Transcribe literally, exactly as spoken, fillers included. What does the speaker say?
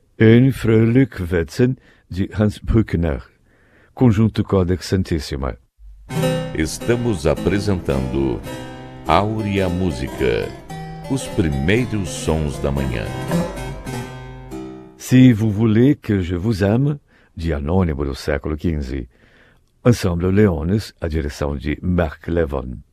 Een fröhlich Wetzen de Hans Bruckner, conjunto Codex Santissima. Estamos apresentando Áurea Música, os primeiros sons da manhã. Si vous voulez que je vous aime, de Anônimo do século quinze. Ensemble Leones, a direção de Marc Levon.